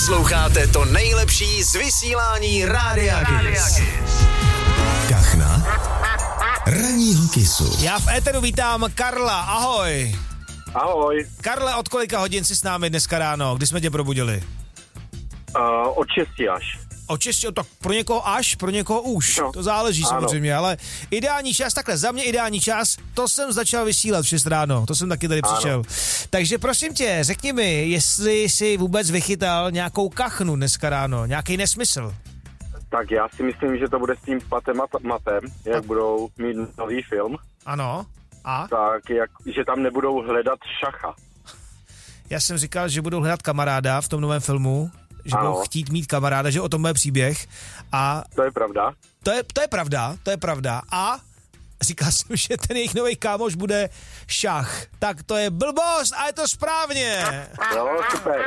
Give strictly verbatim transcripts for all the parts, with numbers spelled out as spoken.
Sloucháte to nejlepší z vysílání Rádia Kiss. Kachna ranního Kissu. Já v éteru vítám Karla, ahoj. Ahoj. Karle, od kolika hodin jsi s námi dneska ráno? Kdy jsme tě probudili? Uh, od šesti až. Od šesti, tak pro někoho až, pro někoho už. No, to záleží ano. samozřejmě, ale ideální čas, takhle, za mě ideální čas, to jsem začal vysílat v šest ráno, to jsem taky tady ano. přišel. Takže prosím tě, řekni mi, jestli jsi vůbec vychytal nějakou kachnu dneska ráno, nějaký nesmysl. Tak já si myslím, že to bude s tím Patem a Matem, jak tak. budou mít nový film. Ano. A? Tak, jak, že tam nebudou hledat šacha. Já jsem říkal, že budou hledat kamaráda v tom novém filmu, že ano. budou chtít mít kamaráda, že o tom bude příběh. A to je pravda. To je, to je pravda, to je pravda. A říkal jsem, že ten jejich nový kámoš bude šach. Tak to je blbost a je to správně. Jo, super.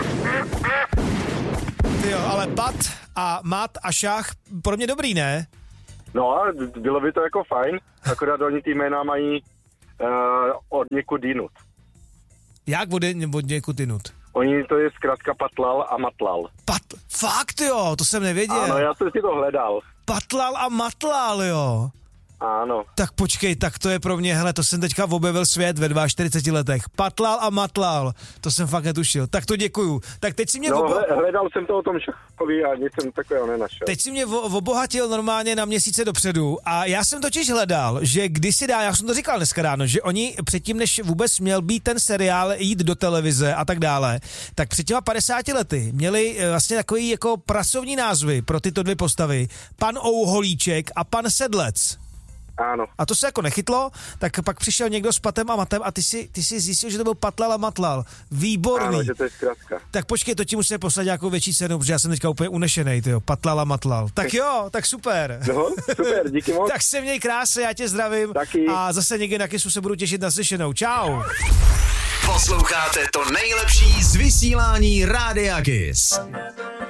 Jo, ale Pat a Mat a šach, pro mě dobrý, ne? No a bylo by to jako fajn, akorát oni ty jména mají uh, od někud jinut. Jak od, od někud jinut? Oni to je zkrátka Patlal a Matlal. Pat, fakt jo, to jsem nevěděl. Ano, já jsem si to hledal. Patlal a Matlal, jo. Ano. Tak počkej, tak to je pro mě, hele, to jsem teďka objevil svět ve čtyřiceti dvou letech. Patlal a Matlal, to jsem fakt netušil. Tak to děkuju. Tak teď si mě... No, obo... hledal jsem to o tom šachovi a nic jsem takového nenašel. Teď si mě obohatil normálně na měsíce dopředu a já jsem totiž hledal, že kdysi dá, já jsem to říkal dneska ráno, že oni předtím, než vůbec měl být ten seriál jít do televize a tak dále, tak před těma padesáti lety měli vlastně takový jako pracovní názvy pro tyto dvě postavy. Pan Ouholíček a pan Sedlec. Ano. A to se jako nechytlo, tak pak přišel někdo s Patem a Matem a ty si, ty si zjistil, že to byl Patlal a Matlal. Výborný. Ano, že to je zkrátka. Tak počkej, to ti musíme poslat nějakou větší cenu, protože já jsem teďka úplně unešenej, tyjo. Patlal a Matlal. Tak jo, tak super. No, super, díky moc. Tak se měj krásně, já tě zdravím. Taky. A zase někdy na Kissu se budu těšit na slyšenou. Čau. Posloucháte to nejlepší z vysílání Rádia Kiss.